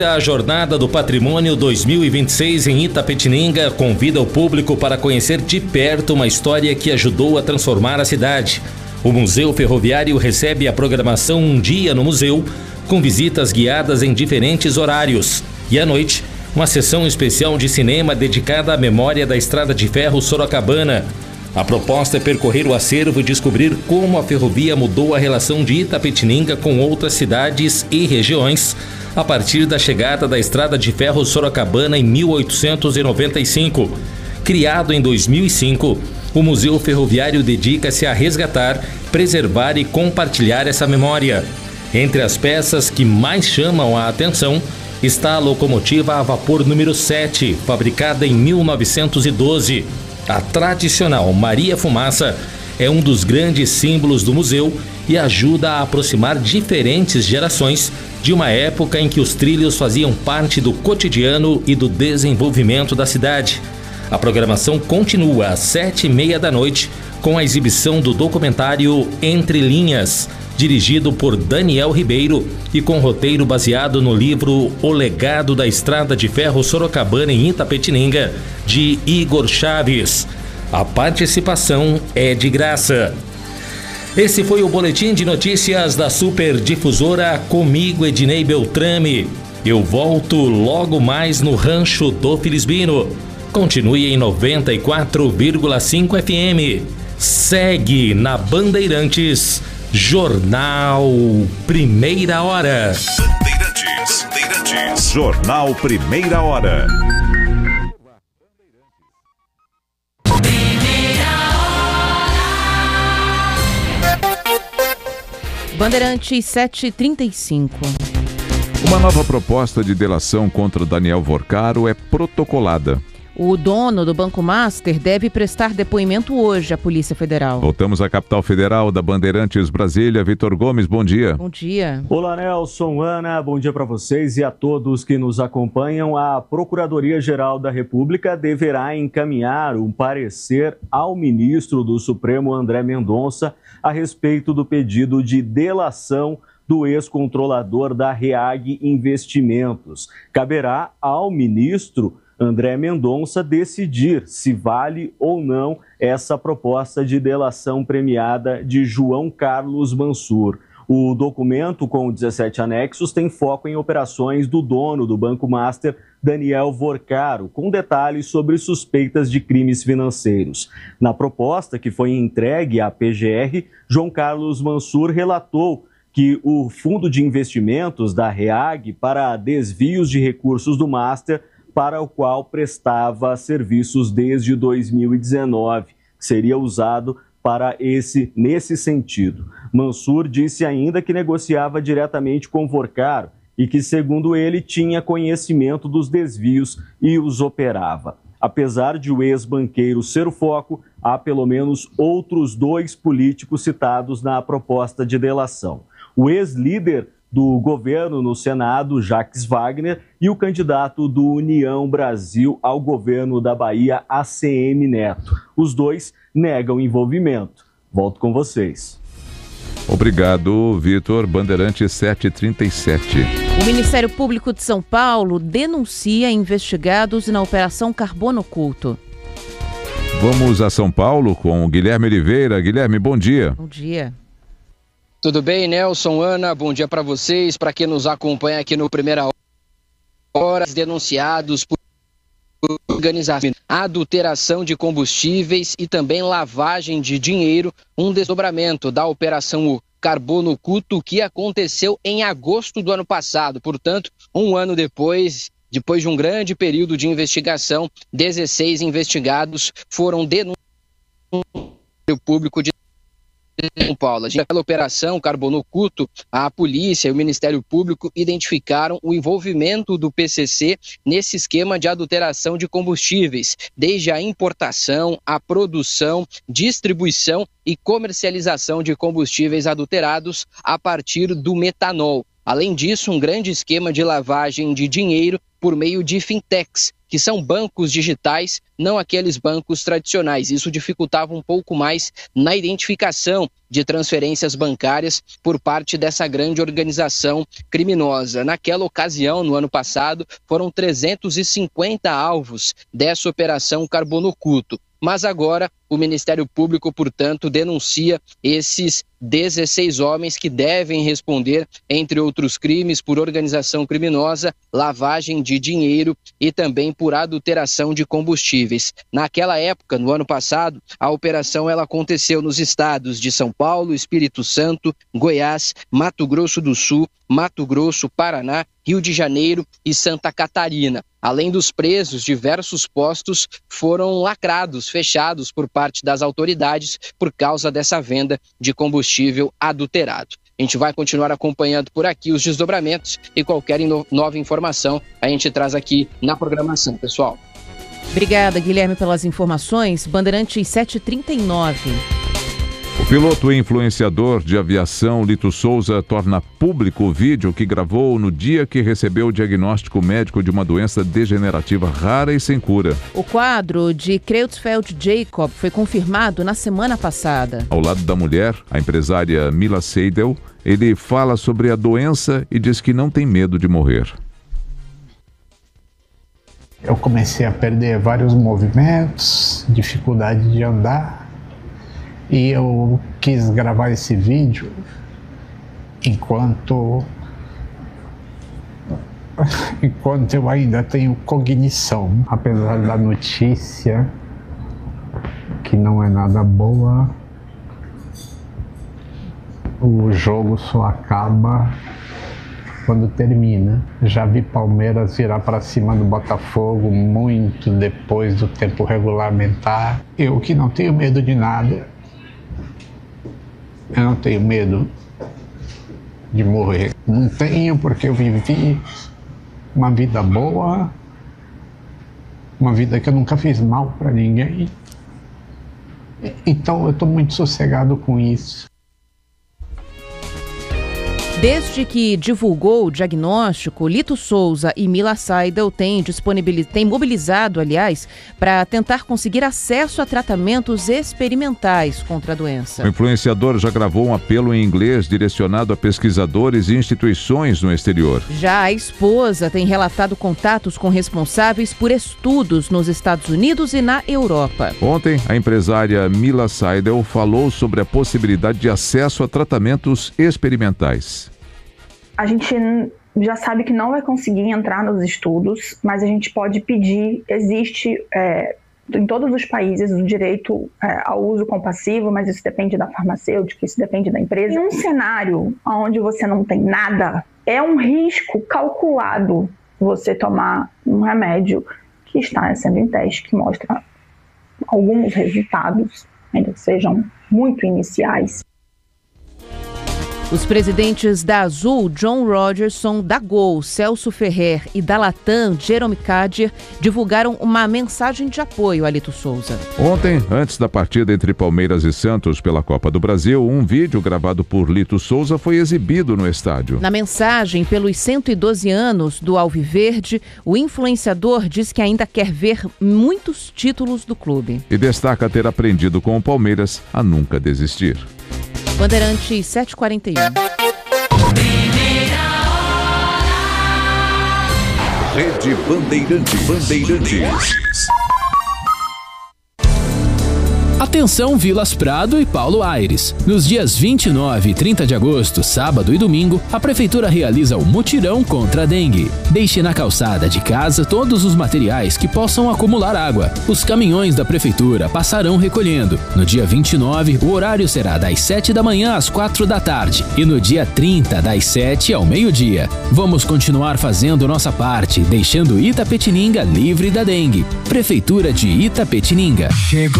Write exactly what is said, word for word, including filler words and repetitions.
A Jornada do Patrimônio dois mil e vinte e seis em Itapetininga convida o público para conhecer de perto uma história que ajudou a transformar a cidade. O Museu Ferroviário recebe a programação Um Dia no Museu, com visitas guiadas em diferentes horários. E à noite, uma sessão especial de cinema dedicada à memória da Estrada de Ferro Sorocabana. A proposta é percorrer o acervo e descobrir como a ferrovia mudou a relação de Itapetininga com outras cidades e regiões, a partir da chegada da Estrada de Ferro Sorocabana em mil oitocentos e noventa e cinco. Criado em dois mil e cinco, o Museu Ferroviário dedica-se a resgatar, preservar e compartilhar essa memória. Entre as peças que mais chamam a atenção está a locomotiva a vapor número sete, fabricada em mil novecentos e doze. A tradicional Maria Fumaça é um dos grandes símbolos do museu e ajuda a aproximar diferentes gerações de uma época em que os trilhos faziam parte do cotidiano e do desenvolvimento da cidade. A programação continua às sete e meia da noite com a exibição do documentário Entre Linhas, dirigido por Daniel Ribeiro e com roteiro baseado no livro O Legado da Estrada de Ferro Sorocabana em Itapetininga, de Igor Chaves. A participação é de graça. Esse foi o Boletim de Notícias da Super Difusora, comigo, Ednei Beltrame. Eu volto logo mais no Rancho do Felisbino. Continue em noventa e quatro vírgula cinco F M. Segue na Bandeirantes, Jornal Primeira Hora. Bandeirantes, Bandeirantes. Jornal Primeira Hora. Bandeirantes sete e trinta e cinco. Uma nova proposta de delação contra Daniel Vorcaro é protocolada. O dono do Banco Master deve prestar depoimento hoje à Polícia Federal. Voltamos à capital federal da Bandeirantes, Brasília. Vitor Gomes, bom dia. Bom dia. Olá, Nelson, Ana, bom dia para vocês e a todos que nos acompanham. A Procuradoria-Geral da República deverá encaminhar um parecer ao ministro do Supremo, André Mendonça, a respeito do pedido de delação do ex-controlador da REAG Investimentos. Caberá ao ministro André Mendonça decidir se vale ou não essa proposta de delação premiada de João Carlos Mansur. O documento, com dezessete anexos, tem foco em operações do dono do Banco Master, Daniel Vorcaro, com detalhes sobre suspeitas de crimes financeiros. Na proposta, que foi entregue à P G R, João Carlos Mansur relatou que o fundo de investimentos da REAG para desvios de recursos do Master, para o qual prestava serviços desde dois mil e dezenove, seria usado para esse, nesse sentido. Mansur disse ainda que negociava diretamente com Vorcaro e que, segundo ele, tinha conhecimento dos desvios e os operava. Apesar de o ex-banqueiro ser o foco, há pelo menos outros dois políticos citados na proposta de delação. O ex-líder do governo no Senado, Jacques Wagner, e o candidato do União Brasil ao governo da Bahia, A C M Neto. Os dois negam envolvimento. Volto com vocês. Obrigado, Vitor. Bandeirantes sete e trinta e sete. O Ministério Público de São Paulo denuncia investigados na Operação Carbono Oculto. Vamos a São Paulo com o Guilherme Oliveira. Guilherme, bom dia. Bom dia. Tudo bem, Nelson, Ana? Bom dia para vocês, para quem nos acompanha aqui no Primeira Hora. Denunciados por organização, adulteração de combustíveis e também lavagem de dinheiro, um desdobramento da Operação Carbono Oculto que aconteceu em agosto do ano passado. Portanto, um ano depois, depois de um grande período de investigação, dezesseis investigados foram denunciados pelo público de São Paulo. Pela Operação Carbono Oculto, a polícia e o Ministério Público identificaram o envolvimento do P C C nesse esquema de adulteração de combustíveis, desde a importação, a produção, distribuição e comercialização de combustíveis adulterados a partir do metanol. Além disso, um grande esquema de lavagem de dinheiro por meio de fintechs, que são bancos digitais, não aqueles bancos tradicionais. Isso dificultava um pouco mais na identificação de transferências bancárias por parte dessa grande organização criminosa. Naquela ocasião, no ano passado, foram trezentos e cinquenta alvos dessa operação Carbono Oculto. Mas agora o Ministério Público, portanto, denuncia esses dezesseis homens que devem responder, entre outros crimes, por organização criminosa, lavagem de dinheiro e também por adulteração de combustíveis. Naquela época, no ano passado, a operação ela aconteceu nos estados de São Paulo, Espírito Santo, Goiás, Mato Grosso do Sul, Mato Grosso, Paraná, Rio de Janeiro e Santa Catarina. Além dos presos, diversos postos foram lacrados, fechados por parte das autoridades por causa dessa venda de combustível adulterado. A gente vai continuar acompanhando por aqui os desdobramentos e qualquer ino- nova informação a gente traz aqui na programação, pessoal. Obrigada, Guilherme, pelas informações. Bandeirantes sete e trinta e nove. O piloto e influenciador de aviação Lito Souza torna público o vídeo que gravou no dia que recebeu o diagnóstico médico de uma doença degenerativa rara e sem cura. O quadro de Creutzfeldt Jakob foi confirmado na semana passada. Ao lado da mulher, a empresária Mila Seidel, ele fala sobre a doença e diz que não tem medo de morrer. Eu comecei a perder vários movimentos, dificuldade de andar. E eu quis gravar esse vídeo enquanto, enquanto eu ainda tenho cognição. Apesar da notícia, que não é nada boa, o jogo só acaba quando termina. Já vi Palmeiras virar para cima do Botafogo muito depois do tempo regulamentar. Eu que não tenho medo de nada. Eu não tenho medo de morrer. Não tenho, porque eu vivi uma vida boa, uma vida que eu nunca fiz mal para ninguém. Então eu estou muito sossegado com isso. Desde que divulgou o diagnóstico, Lito Souza e Mila Seidel têm, têm mobilizado, aliás, para tentar conseguir acesso a tratamentos experimentais contra a doença. O influenciador já gravou um apelo em inglês direcionado a pesquisadores e instituições no exterior. Já a esposa tem relatado contatos com responsáveis por estudos nos Estados Unidos e na Europa. Ontem, a empresária Mila Seidel falou sobre a possibilidade de acesso a tratamentos experimentais. A gente já sabe que não vai conseguir entrar nos estudos, mas a gente pode pedir, existe é, em todos os países o direito é, ao uso compassivo, mas isso depende da farmacêutica, isso depende da empresa. Em um cenário onde você não tem nada, é um risco calculado você tomar um remédio que está sendo em teste, que mostra alguns resultados, ainda que sejam muito iniciais. Os presidentes da Azul, John Rogerson, da Gol, Celso Ferrer e da Latam, Jerome Kadir, divulgaram uma mensagem de apoio a Lito Souza. Ontem, antes da partida entre Palmeiras e Santos pela Copa do Brasil, um vídeo gravado por Lito Souza foi exibido no estádio. Na mensagem, pelos cento e doze anos do Alviverde, o influenciador diz que ainda quer ver muitos títulos do clube. E destaca ter aprendido com o Palmeiras a nunca desistir. Bandeirantes sete e quarenta e um. Rede Bandeirantes. Bandeirantes. Atenção Vilas Prado e Paulo Aires. Nos dias vinte e nove e trinta de agosto, sábado e domingo, a Prefeitura realiza o mutirão contra a dengue. Deixe na calçada de casa todos os materiais que possam acumular água. Os caminhões da Prefeitura passarão recolhendo. No dia vinte e nove, o horário será das sete da manhã às quatro da tarde. E no dia trinta, das sete ao meio-dia. Vamos continuar fazendo nossa parte, deixando Itapetininga livre da dengue. Prefeitura de Itapetininga. Chegou